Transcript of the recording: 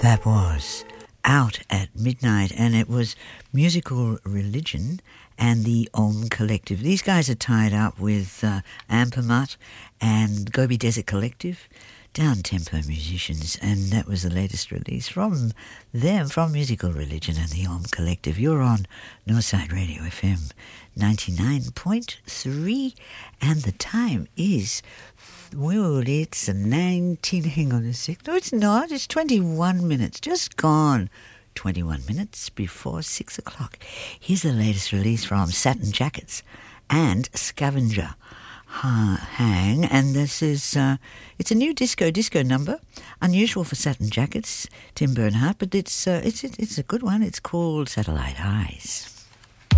That was Out at Midnight, and it was Musical Religion and the Om Collective. These guys are tied up with Ampermut and Gobi Desert Collective, down-tempo musicians, and that was the latest release from them, from Musical Religion and the Om Collective. You're on Northside Radio FM 99.3, and the time is... Well, it's 19, hang on a sec. No, it's not. It's 21 minutes, just gone. 21 minutes before 6 o'clock. Here's the latest release from Satin Jackets and Scavenger Hang. And this is, it's a new disco number. Unusual for Satin Jackets, Tim Bernhardt, but it's a good one. It's called Satellite Eyes.